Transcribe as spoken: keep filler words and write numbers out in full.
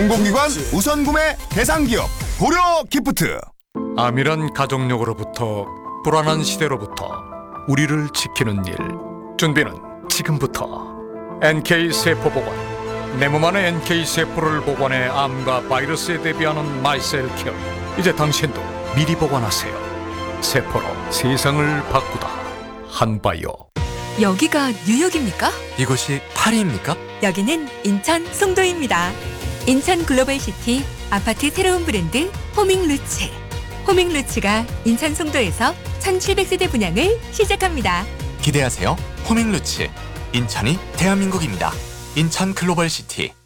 공공기관 우선 구매 대상 기업 고려 기프트. 암이란 가족력으로부터 불안한 시대로부터 우리를 지키는 일. 준비는 지금부터. 엔케이 세포보관. 내 몸 안에 엔케이 세포를 보관해 암과 바이러스에 대비하는 마이셀케어. 이제 당신도 미리 보관하세요. 세포로 세상을 바꾸다. 한바이오. 여기가 뉴욕입니까? 이곳이 파리입니까? 여기는 인천 송도입니다. 인천 글로벌시티 아파트 새로운 브랜드 호밍루츠. 호밍루츠가 인천 송도에서 천칠백 세대 분양을 시작합니다. 기대하세요. 호밍루츠. 인천이 대한민국입니다. 인천 글로벌시티.